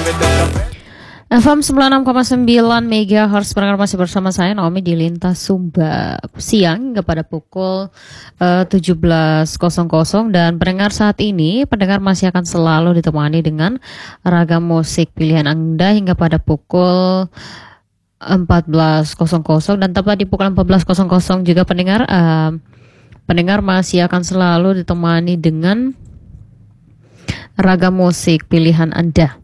FM 96,9 MHz pendengar masih bersama saya Naomi di Lintas Sumba siang hingga pada pukul 17.00 dan pendengar saat ini pendengar masih akan selalu ditemani dengan ragam musik pilihan Anda hingga pada pukul 14.00 dan tepat di pukul 14.00 juga pendengar masih akan selalu ditemani dengan ragam musik pilihan Anda.